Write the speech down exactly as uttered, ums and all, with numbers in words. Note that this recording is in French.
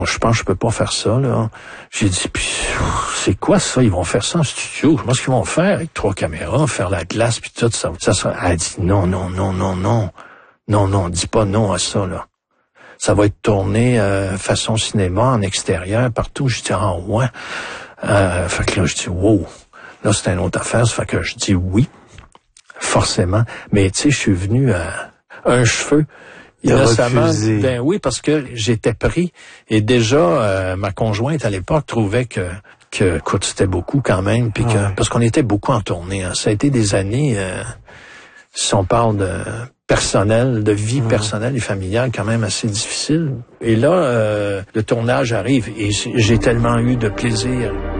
Je pense que je peux pas faire ça, là. J'ai dit, puis c'est quoi ça? Ils vont faire ça en studio. Je pense qu'ils vont faire avec trois caméras, faire la glace, puis tout ça. ça, ça. Elle a dit, non, non, non, non, non. Non, non, dis pas non à ça, là. Ça va être tourné euh, façon cinéma, en extérieur, partout. Je dis, ah ouais. Euh, fait que là, je dis, wow. Là, c'est une autre affaire. Ça fait que je dis oui, forcément. Mais tu sais, je suis venu à un cheveu. Innocemment, ben oui, parce que j'étais pris. Et déjà, euh, ma conjointe, à l'époque, trouvait que, que écoute, c'était beaucoup quand même. Puis que, ouais. Parce qu'on était beaucoup en tournée. Hein. Ça a été des années, euh, si on parle de personnel, de vie mmh. personnelle et familiale, quand même assez difficile. Et là, euh, le tournage arrive et j'ai tellement eu de plaisir.